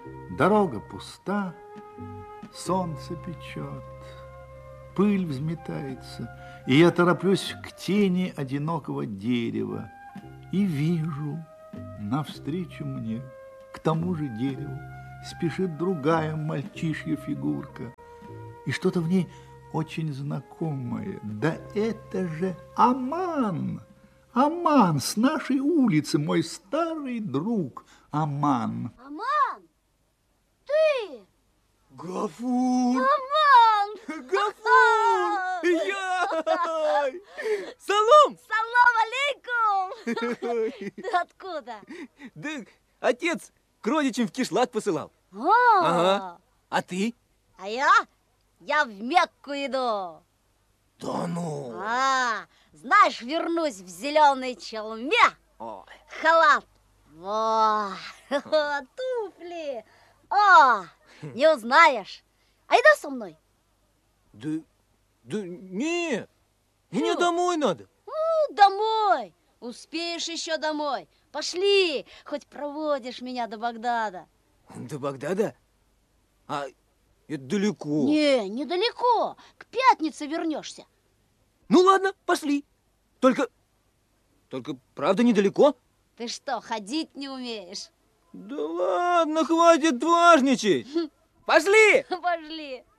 Дорога пуста, солнце печет, пыль взметается, и я тороплюсь к тени одинокого дерева и вижу, навстречу мне, к тому же дереву, спешит другая мальчишья фигурка, и что-то в ней очень знакомое. Да это же Аман! Аман с нашей улицы, мой старый друг Аман. Аман, ты? Гафур! Аман! Гафур! Я! Салом! Салам алейкум! Ты откуда? Да отец к родичам в кишлак посылал. Ага. А ты? А я в Мекку иду. Да ну! Знаешь, вернусь в зеленой челме. Ой. Халат. Туфли. Не узнаешь. А иди со мной. Да нет, мне домой надо. Домой. Успеешь еще домой. Пошли, хоть проводишь меня до Багдада. До Багдада? А это далеко. Не, недалеко. К пятнице вернешься. Ну ладно, пошли. Только правда недалеко? Ты что, ходить не умеешь? Да ладно, хватит важничать. Пошли! Пошли.